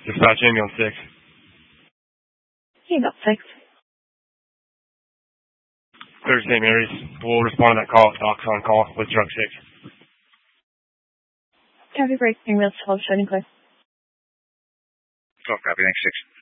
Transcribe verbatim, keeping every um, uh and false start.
Dispatch ambulance six. Ambulance six. Third Saint Mary's. We'll respond to that call. Doc's on call with truck six. Copy break. Ambulance twelve, showing clear. twelve, copy. Thanks, six.